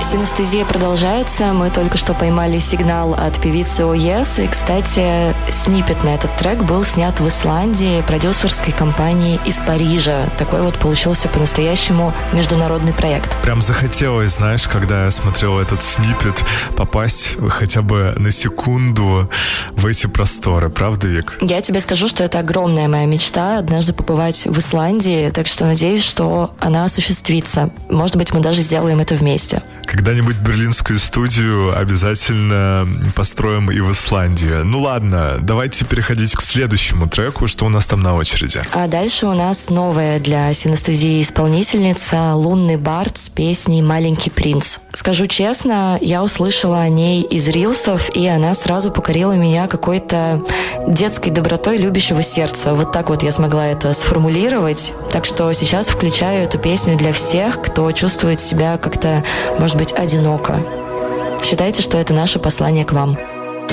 Синестезия продолжается. Мы только что поймали сигнал от певицы Oh Yes. И, кстати, сниппет на этот трек был снят в Исландии продюсерской компанией из Парижа. Такой вот получился по-настоящему международный проект. Прям захотелось, знаешь, когда я смотрел этот сниппет, попасть хотя бы на секунду в эти просторы. Правда, Вик? Я тебе скажу, что это огромная моя мечта — однажды побывать в Исландии. Так что надеюсь, что она осуществится. Может быть, мы даже сделаем это вместе. Когда-нибудь берлинскую студию обязательно построим и в Исландии. Ну ладно, давайте переходить к следующему треку. Что у нас там на очереди? А дальше у нас новая для синестезии исполнительница Лунный Бард с песней «Маленький принц». Скажу честно, я услышала о ней из рилсов, и она сразу покорила меня какой-то детской добротой любящего сердца. Вот так вот я смогла это сформулировать. Так что сейчас включаю эту песню для всех, кто чувствует себя как-то, может быть, одиноко. Считайте, что это наше послание к вам.